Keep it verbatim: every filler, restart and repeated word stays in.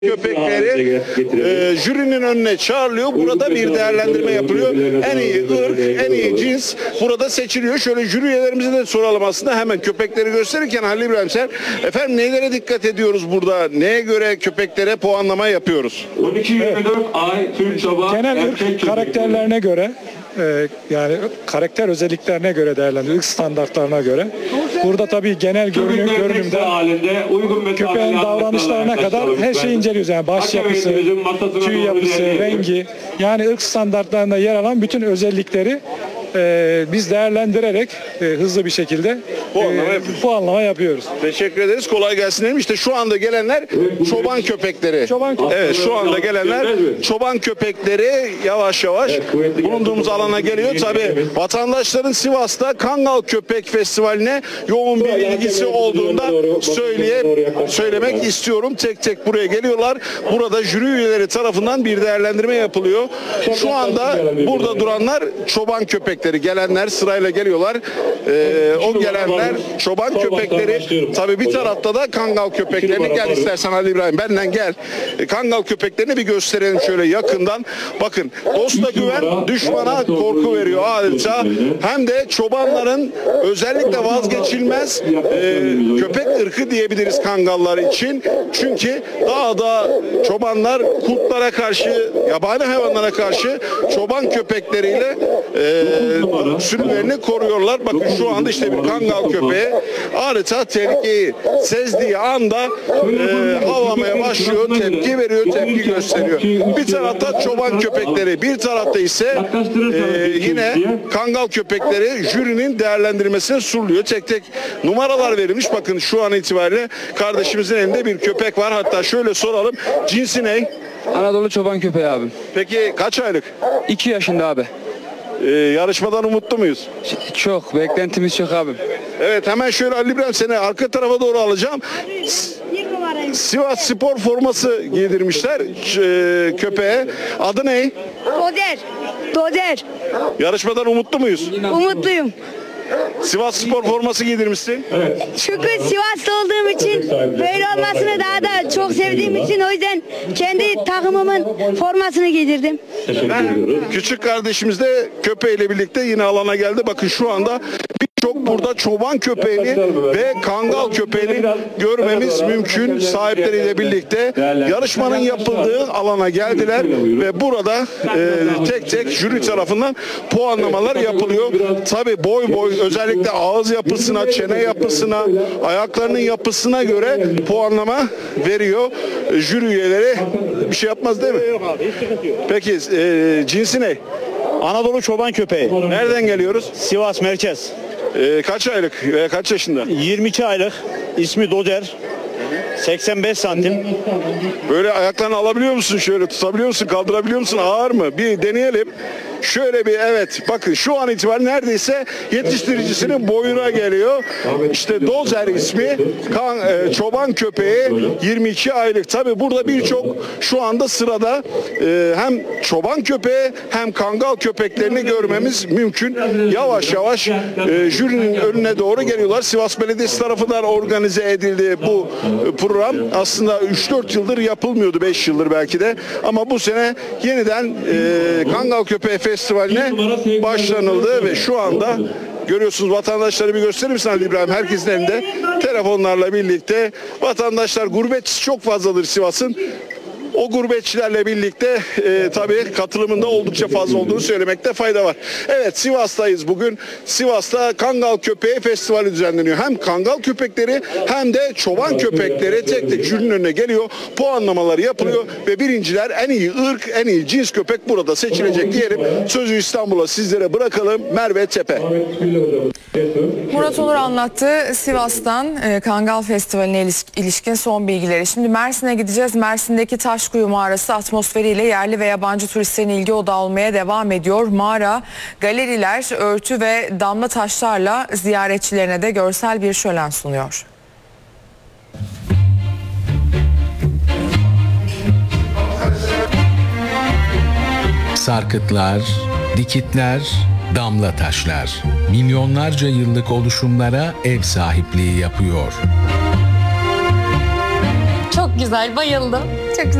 köpekleri e, jürinin önüne çağrılıyor. Burada bir değerlendirme yapılıyor. En iyi ırk, en iyi cins burada seçiliyor. Şöyle jüri üyelerimize de soralım aslında. Hemen köpekleri gösterirken Halil İbrahim sen, efendim nelere dikkat ediyoruz burada? Neye göre köpeklere puanlama yapıyoruz? on iki yirmi dört ay Türk çoban Genel erkek ırk karakterlerine göre e, yani karakter özelliklerine göre değerlendiriyor. Irk standartlarına göre. Burada tabii genel görünüm, görünümde halinde uygun köpeğin davranışlarına kadar her şeyi inceliyoruz. Yani baş yapısı, tüy yapısı, rengi, yani ırk standartlarında yer alan bütün özellikleri e, biz değerlendirerek e, hızlı bir şekilde Puanlama e, yapıyoruz. puanlama yapıyoruz. Teşekkür ederiz. Kolay gelsin dedim. İşte şu anda gelenler çoban köpekleri. Çoban köpekleri. Evet, şu anda gelenler çoban köpekleri yavaş yavaş bulunduğumuz alana geliyor. Tabii vatandaşların Sivas'ta Kangal Köpek Festivali'ne yoğun bir ilgisi olduğunda söyleye söylemek istiyorum. Tek tek buraya geliyorlar. Burada jüri üyeleri tarafından bir değerlendirme yapılıyor. Şu anda burada duranlar çoban köpekleri. Gelenler sırayla geliyorlar. Ee, o gelenler çoban köpekleri. Tabii bir tarafta da Kangal köpeklerini, gel istersen Ali İbrahim benden gel. E, Kangal köpeklerini bir gösterelim şöyle yakından. Bakın, dosta güven düşmana korku veriyor adeta. Hem de çobanların özellikle vazgeçilmez e, köpek ırkı diyebiliriz Kangallar için. Çünkü dağda çobanlar kurtlara karşı, yabani hayvanlara karşı çoban köpekleriyle e, sürülerini koruyorlar. Bakın şu anda işte bir Kangal köpeği adeta tehlikeyi sezdiği anda e, havlamaya başlıyor, tepki veriyor, tepki gösteriyor. Bir tarafta çoban köpekleri, bir tarafta ise e, yine Kangal köpekleri jürinin değerlendirmesine sunuluyor. Tek tek numaralar verilmiş. Bakın şu an itibariyle kardeşimizin elinde bir köpek var. Hatta şöyle soralım. Cinsi ne? Anadolu çoban köpeği abi. Peki kaç aylık? iki yaşında abi. Ee, yarışmadan umutlu muyuz? Çok. Beklentimiz çok abi. Evet, hemen şöyle Ali İbrahim seni arka tarafa doğru alacağım. Bir numarayım. Sivas spor forması giydirmişler e, köpeğe. Adı ne? Dozer. Dozer. Yarışmadan umutlu muyuz? Umutluyum. Sivas spor forması giydirmişsin. Çünkü Sivas'ta olduğum için böyle olmasını daha da çok sevdiğim için o yüzden kendi takımımın formasını giydirdim. Küçük kardeşimiz de köpeğiyle birlikte yine alana geldi. Bakın şu anda birçok burada çoban köpeğini ve Kangal köpeğini görmemiz mümkün. Sahipleriyle birlikte yarışmanın yapıldığı alana geldiler ve burada e, tek tek jüri tarafından puanlamalar yapılıyor. Tabi boy boy, özellikle ağız yapısına, çene yapısına, ayaklarının yapısına göre puanlama veriyor jüri üyeleri. Bir şey yapmaz değil mi? Peki e, cinsi ne? Anadolu çoban köpeği. Nereden geliyoruz? Sivas merkez. E, kaç aylık ve kaç yaşında? yirmi iki aylık. İsmi Dozer. seksen beş santim. Böyle ayaklarını alabiliyor musun? Şöyle tutabiliyor musun? Kaldırabiliyor musun? Ağır mı? Bir deneyelim. Şöyle bir, evet, bakın şu an itibaren neredeyse yetiştiricisinin boyuna geliyor. İşte Dozer ismi, kan, e, çoban köpeği, yirmi iki aylık. Tabi burada birçok şu anda sırada e, hem çoban köpeği hem Kangal köpeklerini görmemiz mümkün. Yavaş yavaş e, jürinin önüne doğru geliyorlar. Sivas Belediyesi tarafından organize edildi bu e, program. Aslında üç dört yıldır yapılmıyordu, beş yıldır belki de. Ama bu sene yeniden e, Kangal köpeği Festivali'ne başlanıldı ve şu anda görüyorsunuz, vatandaşları bir gösterir misin Ali İbrahim? Herkesin elinde telefonlarla birlikte. Vatandaşlar, gurbetçisi çok fazladır Sivas'ın. O gurbetçilerle birlikte e, tabii katılımında oldukça fazla olduğunu söylemekte fayda var. Evet, Sivas'tayız bugün. Sivas'ta Kangal Köpeği Festivali düzenleniyor. Hem Kangal köpekleri hem de çoban köpekleri tek tek jürinin önüne geliyor. Puanlamaları yapılıyor ve birinciler, en iyi ırk, en iyi cins köpek burada seçilecek diyelim. Sözü İstanbul'a sizlere bırakalım. Merve Tepe. Murat Onur anlattı Sivas'tan e, Kangal Festivali'ne ilişkin son bilgileri. Şimdi Mersin'e gideceğiz. Mersin'deki Taşkuyu Mağarası atmosferiyle yerli ve yabancı turistlerin ilgi odağı olmaya devam ediyor. Mağara, galeriler, örtü ve damla taşlarla ziyaretçilerine de görsel bir şölen sunuyor. Sarkıtlar, dikitler, damla taşlar milyonlarca yıllık oluşumlara ev sahipliği yapıyor. Çok güzel, bayıldım. Çok güzel.